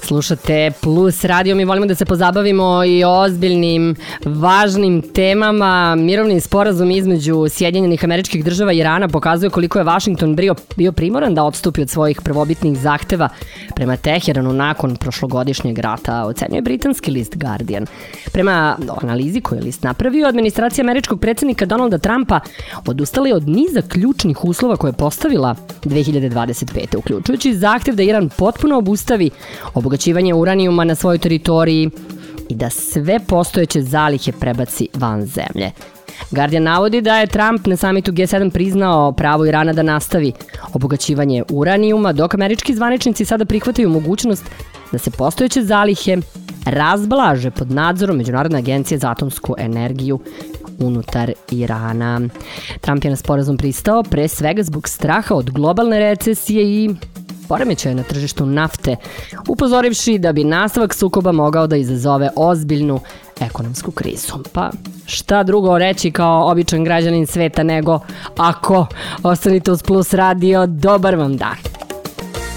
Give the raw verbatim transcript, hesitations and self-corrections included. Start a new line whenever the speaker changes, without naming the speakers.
Slušate Plus radio, mi volimo da se pozabavimo i ozbiljnim, važnim temama. Mirovni sporazum između Sjedinjenih Američkih Država i Irana pokazuje koliko je Vašington bio, bio primoran da odstupi od svojih prvobitnih zahteva prema Teheranu nakon prošlogodišnjeg rata, ocenjuje britanski list Guardian. Prema analizi koju je list napravio, administracija američkog predsjednika Donalda Trumpa odustala je od niza ključnih uslova koje je postavila dve hiljade dvadeset pete. uključujući zahtev da Iran potpuno obustavi obogaćivanje uranijuma na svojoj teritoriji i da sve postojeće zalihe prebaci van zemlje. Guardian navodi da je Trump na samitu G sedam priznao pravo Irana da nastavi obogaćivanje uranijuma, dok američki zvaničnici sada prihvataju mogućnost da se postojeće zalihe razblaže pod nadzorom Međunarodne agencije za atomsku energiju unutar Irana. Trump je na sporazum pristao pre svega zbog straha od globalne recesije i poremećaja na tržištu nafte, upozorivši da bi nastavak sukoba mogao da izazove ozbiljnu ekonomsku krizu. Pa šta drugo reći kao običan građanin sveta nego ako ostanite uz Plus radio, dobar vam dan.